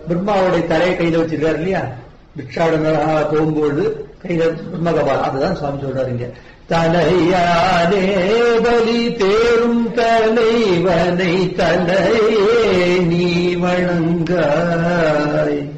பிரம்மாவுடைய தலையை கையில வச்சிருக்காரு இல்லையா, பிக்ஷாடன போகும்பொழுது கையில பிரம்மகபால், அதுதான் சுவாமி சொல்றாரு இங்க. தலையானே பலி தேரும் தலைவனை தலையே நீ வணங்காய்.